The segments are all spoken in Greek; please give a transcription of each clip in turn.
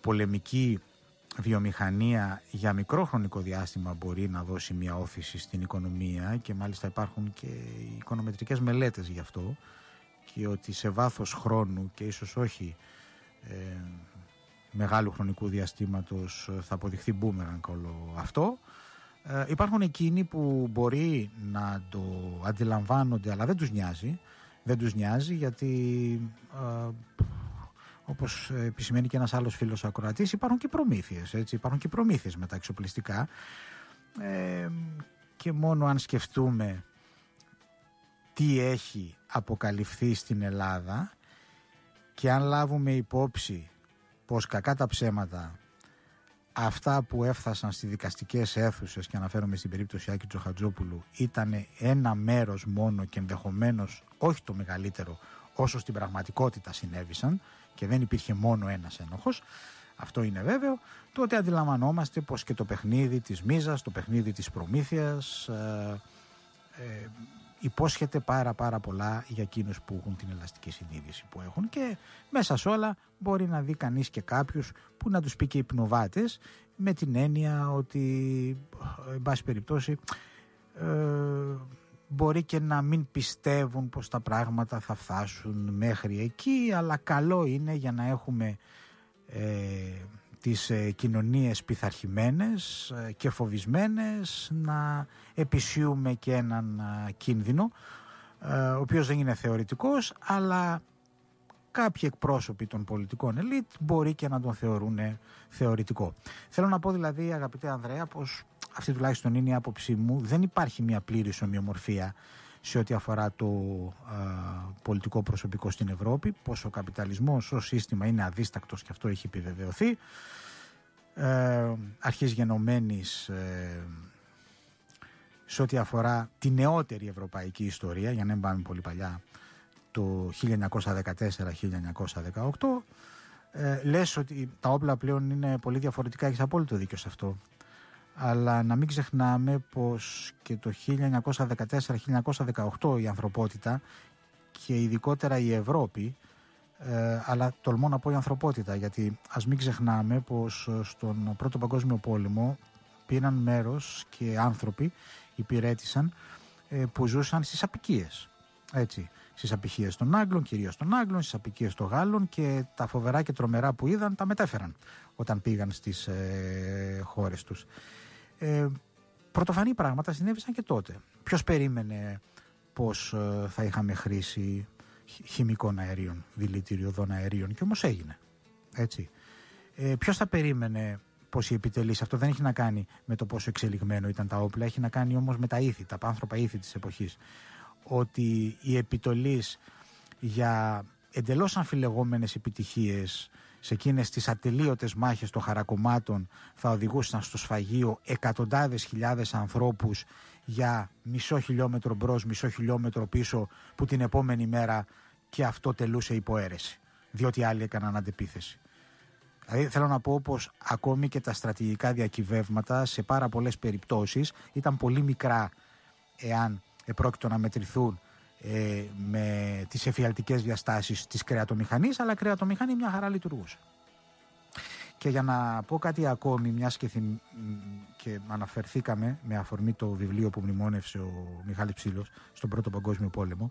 πολεμική βιομηχανία για μικρό χρονικό διάστημα μπορεί να δώσει μια όθηση στην οικονομία, και μάλιστα υπάρχουν και οικονομετρικές μελέτες γι' αυτό, και ότι σε βάθος χρόνου και ίσως όχι μεγάλου χρονικού διαστήματος θα αποδειχθεί μπούμερανγκ όλο αυτό. Υπάρχουν εκείνοι που μπορεί να το αντιλαμβάνονται, αλλά δεν τους νοιάζει, γιατί όπως επισημαίνει και ένας άλλος φίλος ακροατής, υπάρχουν και προμήθειες, έτσι, υπάρχουν και προμήθειες με τα εξοπλιστικά, και μόνο αν σκεφτούμε τι έχει αποκαλυφθεί στην Ελλάδα και αν λάβουμε υπόψη πως κακά τα ψέματα αυτά που έφτασαν στις δικαστικές αίθουσες, και αναφέρομαι στην περίπτωση Άκη Τζοχατζόπουλου, ήταν ένα μέρος μόνο και ενδεχομένως όχι το μεγαλύτερο όσο στην πραγματικότητα συνέβησαν, και δεν υπήρχε μόνο ένας ένοχος, αυτό είναι βέβαιο, τότε αντιλαμβανόμαστε πως και το παιχνίδι της μίζας, το παιχνίδι της προμήθειας υπόσχεται πάρα πολλά για εκείνους που έχουν την ελαστική συνείδηση που έχουν, και μέσα σε όλα μπορεί να δει κανείς και κάποιους που να τους πει και υπνοβάτες, με την έννοια ότι εν πάση περιπτώσει μπορεί και να μην πιστεύουν πως τα πράγματα θα φτάσουν μέχρι εκεί, αλλά καλό είναι για να έχουμε τις κοινωνίες πειθαρχημένες και φοβισμένες να επισύουμε και έναν κίνδυνο, ο οποίος δεν είναι θεωρητικός, αλλά κάποιοι εκπρόσωποι των πολιτικών ελίτ μπορεί και να τον θεωρούν θεωρητικό. Θέλω να πω δηλαδή, αγαπητέ Ανδρέα, πως αυτή τουλάχιστον είναι η άποψή μου, δεν υπάρχει μια πλήρης ομοιομορφία σε ό,τι αφορά το πολιτικό προσωπικό στην Ευρώπη, πως ο καπιταλισμός ως σύστημα είναι αδίστακτος, και αυτό έχει επιβεβαιωθεί, αρχής γενομένης σε ό,τι αφορά τη νεότερη ευρωπαϊκή ιστορία, για να μην πάμε πολύ παλιά, το 1914-1918. Λες ότι τα όπλα πλέον είναι πολύ διαφορετικά, έχεις απόλυτο δίκιο σε αυτό, αλλά να μην ξεχνάμε πως και το 1914-1918 η ανθρωπότητα, και ειδικότερα η Ευρώπη, αλλά τολμώ να πω η ανθρωπότητα, γιατί ας μην ξεχνάμε πως στον Πρώτο Παγκόσμιο Πόλεμο πήραν μέρος και άνθρωποι υπηρέτησαν που ζούσαν στις απικίες, έτσι, στις απικίες των Άγγλων, κυρίως των Άγγλων, στις απικίες των Γάλλων, και τα φοβερά και τρομερά που είδαν τα μετέφεραν όταν πήγαν στις χώρες τους. Πρωτοφανή πράγματα συνέβησαν και τότε. Ποιος περίμενε πως θα είχαμε χρήση χημικών αερίων, δηλητηριωδών αερίων, και όμως έγινε, έτσι. Ποιος θα περίμενε πως η επιτελής, αυτό δεν έχει να κάνει με το πόσο εξελιγμένο ήταν τα όπλα, έχει να κάνει όμως με τα ήθη, τα πάνθρωπα ήθη της εποχής, ότι η επιτολής για εντελώς αμφιλεγόμενες επιτυχίες σε εκείνες τις ατελείωτες μάχες των χαρακομμάτων θα οδηγούσαν στο σφαγείο εκατοντάδες χιλιάδες ανθρώπους για μισό χιλιόμετρο μπρος, μισό χιλιόμετρο πίσω, που την επόμενη μέρα και αυτό τελούσε υποαίρεση, διότι άλλοι έκαναν αντεπίθεση. Δηλαδή θέλω να πω πως ακόμη και τα στρατηγικά διακυβεύματα σε πάρα πολλές περιπτώσεις ήταν πολύ μικρά, εάν επρόκειτο να μετρηθούν με τις εφιαλτικές διαστάσεις της κρεατομηχανής, αλλά κρεατομηχανή μια χαρά λειτουργούσε. Και για να πω κάτι ακόμη, μιας και αναφερθήκαμε με αφορμή το βιβλίο που μνημόνευσε ο Μιχάλης Ψήλος στον Πρώτο Παγκόσμιο Πόλεμο,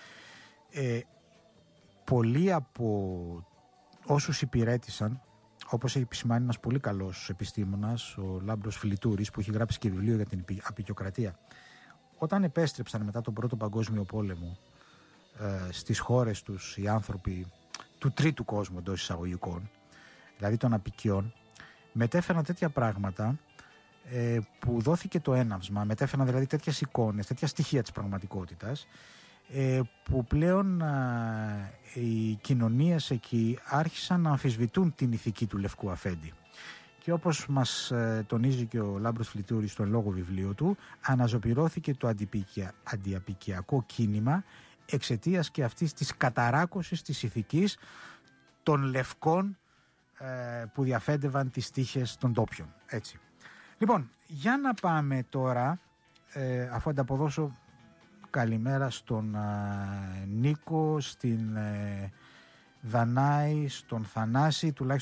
πολλοί από όσους υπηρέτησαν, όπως έχει επισημάνει ένας πολύ καλός επιστήμονας, ο Λάμπρος Φιλιτούρης, που έχει γράψει και βιβλίο για την απεικιοκρατία, όταν επέστρεψαν μετά τον Πρώτο Παγκόσμιο Πόλεμο στις χώρες τους οι άνθρωποι του τρίτου κόσμου, εντός εισαγωγικών, δηλαδή των απικιών, μετέφεραν τέτοια πράγματα που δόθηκε το έναυσμα, μετέφεραν δηλαδή τέτοιες εικόνες, τέτοια στοιχεία της πραγματικότητας, που πλέον οι κοινωνίες εκεί άρχισαν να αμφισβητούν την ηθική του Λευκού Αφέντη. Και όπως μας τονίζει και ο Λάμπρος Φιλιτούρης στο λόγο βιβλίο του, αναζωπυρώθηκε το αντιαπικιακό κίνημα εξαιτίας και αυτής της καταράκωσης της ηθικής των λευκών που διαφέντευαν τις τύχες των ντόπιων. Έτσι. Λοιπόν, για να πάμε τώρα, αφού ανταποδώσω καλημέρα στον Νίκο, στην Δανάη, στον Θανάση, τουλάχιστον